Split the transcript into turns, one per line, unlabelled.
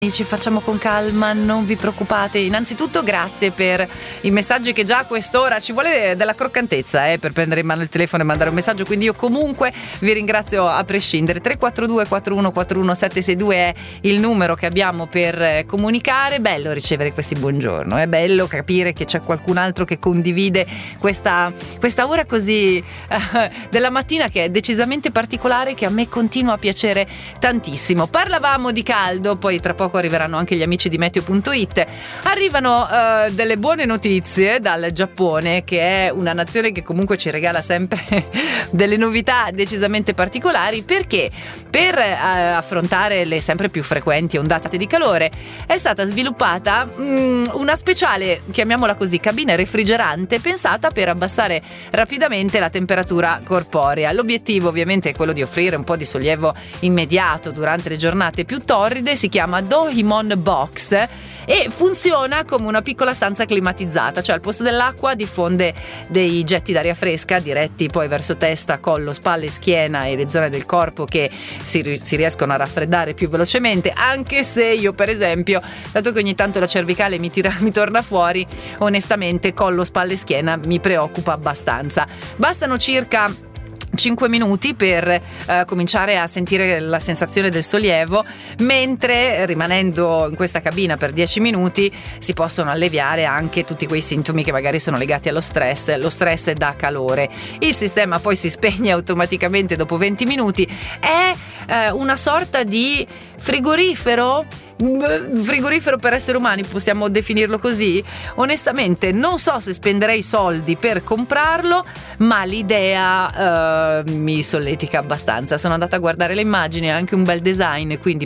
Ci facciamo con calma, non vi preoccupate. Innanzitutto grazie per i messaggi che già a quest'ora ci vuole della croccantezza per prendere in mano il telefono e mandare un messaggio, quindi io comunque vi ringrazio a prescindere. 342 4141 762 è il numero che abbiamo per comunicare. Bello ricevere questi buongiorno, è bello capire che c'è qualcun altro che condivide questa ora così della mattina, che è decisamente particolare, che a me continua a piacere tantissimo. Parlavamo di caldo, poi tra poco arriveranno anche gli amici di Meteo.it. Arrivano delle buone notizie dal Giappone, che è una nazione che comunque ci regala sempre delle novità decisamente particolari, perché per affrontare le sempre più frequenti ondate di calore è stata sviluppata una speciale, chiamiamola così, cabina refrigerante pensata per abbassare rapidamente la temperatura corporea. L'obiettivo ovviamente è quello di offrire un po' di sollievo immediato durante le giornate più torride. Si chiama Dohimon Box e funziona come una piccola stanza climatizzata, cioè al posto dell'acqua diffonde dei getti d'aria fresca diretti poi verso testa, collo, spalle, schiena e le zone del corpo che si riescono a raffreddare più velocemente, anche se io per esempio, dato che ogni tanto la cervicale mi torna fuori, onestamente collo, spalle e schiena mi preoccupa abbastanza. Bastano circa 5 minuti per cominciare a sentire la sensazione del sollievo, mentre rimanendo in questa cabina per 10 minuti si possono alleviare anche tutti quei sintomi che magari sono legati allo stress. Lo stress dà calore, il sistema poi si spegne automaticamente dopo 20 minuti. È una sorta di frigorifero per esseri umani, possiamo definirlo così. Onestamente non so se spenderei soldi per comprarlo, ma l'idea mi solletica abbastanza. Sono andata a guardare le immagini, ha anche un bel design, quindi